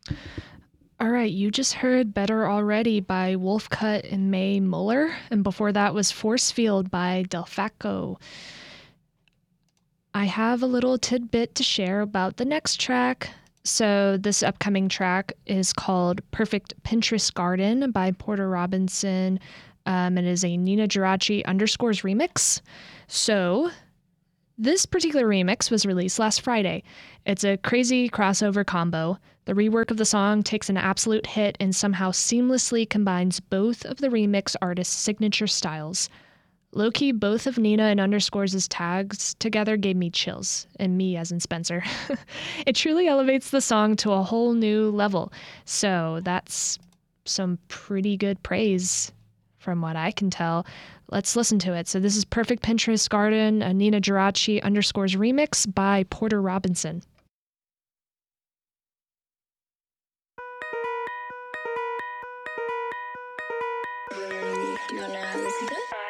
All right, you just heard Better Already by Wolfcut and Mae Muller, and before that was Force Field by Delfaco. I have a little tidbit to share about the next track. So, this upcoming track is called Perfect Pinterest Garden by Porter Robinson. It is a Nina Geraci underscores remix. So, this particular remix was released last Friday. It's a crazy crossover combo. The rework of the song takes an absolute hit and somehow seamlessly combines both of the remix artist's signature styles. Low key, both of Nina and Underscores' tags together gave me chills, and me as in Spencer. It truly elevates the song to a whole new level. So that's some pretty good praise from what I can tell. Let's listen to it. So this is Perfect Pinterest Garden, a Nina Geraci underscores remix by Porter Robinson. You wanna listen to it?